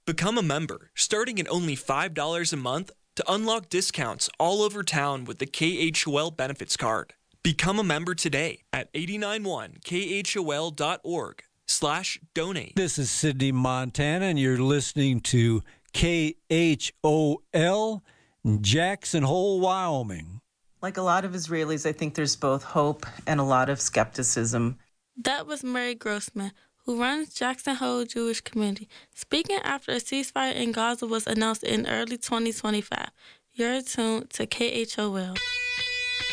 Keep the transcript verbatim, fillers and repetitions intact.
Become a member, starting at only five dollars a month to unlock discounts all over town with the K H O L Benefits Card. Become a member today at eight nine one K H O L dot org slash donate. This is Sidney, Montana, and you're listening to K H O L in Jackson Hole, Wyoming. Like a lot of Israelis, I think there's both hope and a lot of skepticism. That was Murray Grossman, who runs Jackson Hole Jewish Community, speaking after a ceasefire in Gaza was announced in early twenty twenty-five. You're tuned to K H O L.